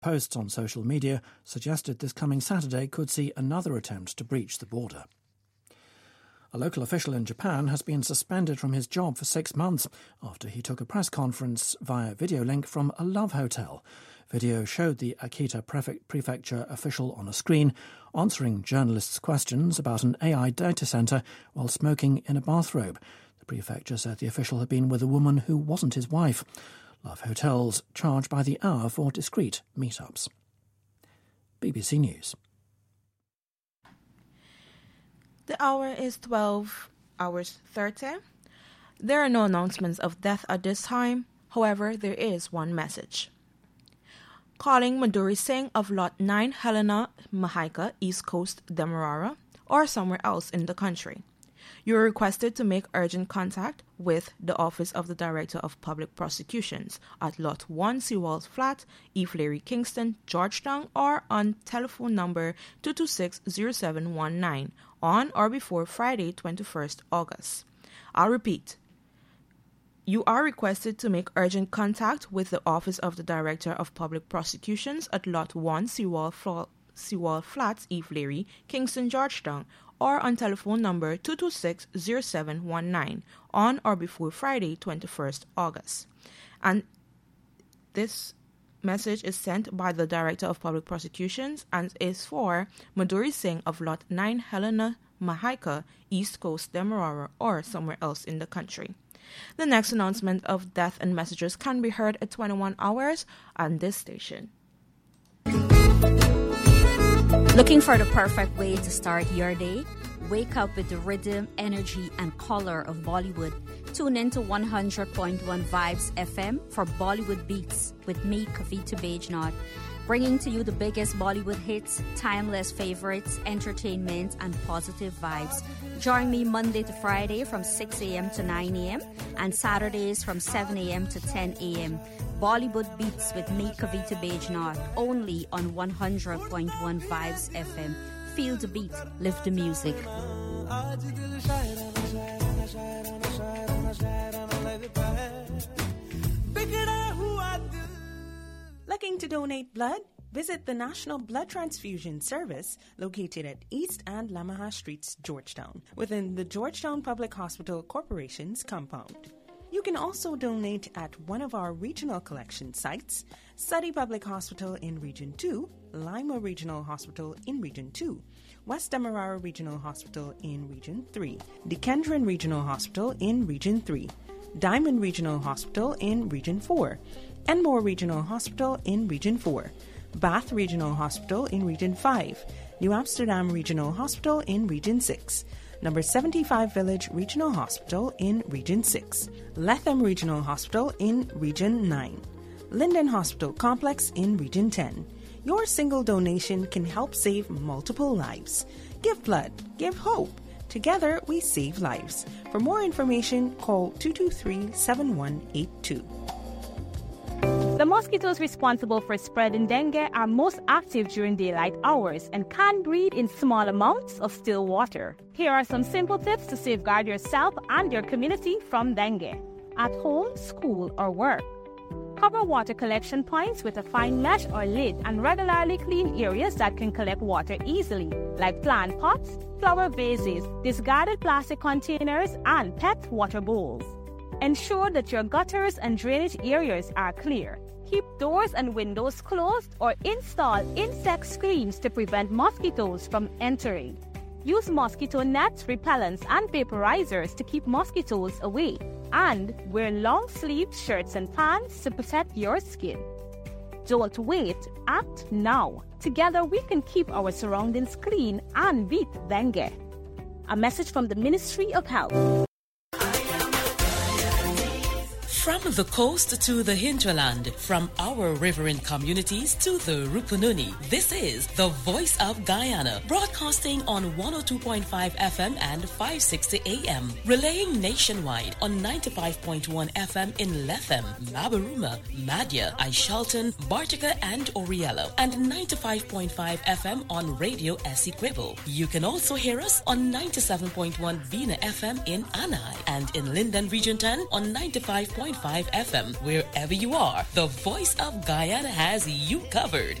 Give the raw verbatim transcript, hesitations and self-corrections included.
Posts on social media suggested this coming Saturday could see another attempt to breach the border. A local official in Japan has been suspended from his job for six months after he took a press conference via video link from a love hotel. Video showed the Akita Prefecture official on a screen answering journalists' questions about an A I data centre while smoking in a bathrobe. The prefecture said the official had been with a woman who wasn't his wife. Love hotels charge by the hour for discreet meetups. B B C News. The hour is twelve hours thirty. There are no announcements of death at this time. However, there is one message. Calling Madhuri Singh of Lot nine Helena Mahaika, East Coast, Demerara, or somewhere else in the country. You are requested to make urgent contact with the Office of the Director of Public Prosecutions at Lot one Seawall Flat, East Leary, Kingston, Georgetown, or on telephone number two two six zero seven one nine on or before Friday, twenty-first August. I'll repeat. You are requested to make urgent contact with the Office of the Director of Public Prosecutions at Lot one Seawall, Fl- Seawall Flats, East Leary, Kingston, Georgetown, or on telephone number two two six zero seven one nine on or before Friday, twenty-first August. And this message is sent by the Director of Public Prosecutions and is for Madhuri Singh of Lot nine Helena Mahaika, East Coast, Demerara, or somewhere else in the country. The next announcement of death and messages can be heard at twenty-one hours on this station. Looking for the perfect way to start your day? Wake up with the rhythm, energy, and color of Bollywood. Tune in to one hundred point one Vibes F M for Bollywood Beats with me, Kavita Bajnod, bringing to you the biggest Bollywood hits, timeless favorites, entertainment, and positive vibes. Join me Monday to Friday from six a.m. to nine a.m. and Saturdays from seven a.m. to ten a.m. Bollywood Beats with me, Kavita Bajnod, only on one hundred point one Vibes F M. Feel the beat, live the music. Looking to donate blood? Visit the National Blood Transfusion Service located at East and Lamaha Streets, Georgetown, within the Georgetown Public Hospital Corporation's compound. You can also donate at one of our regional collection sites, Suddy Public Hospital in Region two, Lima Regional Hospital in Region two, West Demerara Regional Hospital in Region three, Dikendran Regional Hospital in Region three, Diamond Regional Hospital in Region four, Enmore Regional Hospital in Region four, Bath Regional Hospital in Region five, New Amsterdam Regional Hospital in Region six, Number seventy-five Village Regional Hospital in Region six, Letham Regional Hospital in Region nine, Linden Hospital Complex in Region ten. Your single donation can help save multiple lives. Give blood, give hope. Together we save lives. For more information, call two two three, seven one eight two. The mosquitoes responsible for spreading dengue are most active during daylight hours and can breed in small amounts of still water. Here are some simple tips to safeguard yourself and your community from dengue. At home, school, or work. Cover water collection points with a fine mesh or lid and regularly clean areas that can collect water easily, like plant pots, flower vases, discarded plastic containers, and pet water bowls. Ensure that your gutters and drainage areas are clear. Keep doors and windows closed or install insect screens to prevent mosquitoes from entering. Use mosquito nets, repellents, and vaporizers to keep mosquitoes away. And wear long-sleeved shirts and pants to protect your skin. Don't wait, act now. Together we can keep our surroundings clean and beat dengue. A message from the Ministry of Health. From the coast to the hinterland, from our riverine communities to the Rupununi, this is the Voice of Guyana, broadcasting on one oh two point five F M and five sixty A M, relaying nationwide on ninety-five point one F M in Lethem, Labaruma, Madya, Aishalton, Bartica, and Oriello, and ninety-five point five F M on Radio Essequibo. You can also hear us on ninety-seven point one Vina F M in Anai, and in Linden Region ten on ninety-five point point five F M. Wherever you are, the Voice of Guyana has you covered.